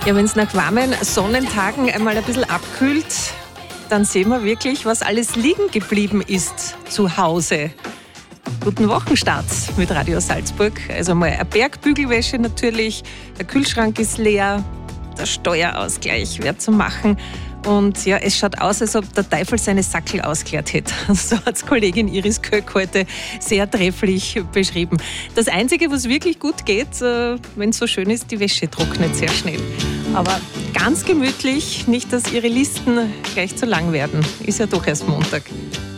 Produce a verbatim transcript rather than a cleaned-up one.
Ja, wenn es nach warmen Sonnentagen einmal ein bisschen abkühlt, dann sehen wir wirklich, was alles liegen geblieben ist zu Hause. Guten Wochenstart mit Radio Salzburg. Also mal eine Bergbügelwäsche natürlich, der Kühlschrank ist leer, der Steuerausgleich wäre zu machen. Und ja, es schaut aus, als ob der Teufel seine Sackel ausgeleert hätte. So hat es Kollegin Iris Köck heute sehr trefflich beschrieben. Das Einzige, was wirklich gut geht, wenn es so schön ist, die Wäsche trocknet sehr schnell. Aber ganz gemütlich, nicht, dass Ihre Listen gleich zu lang werden. Ist ja doch erst Montag.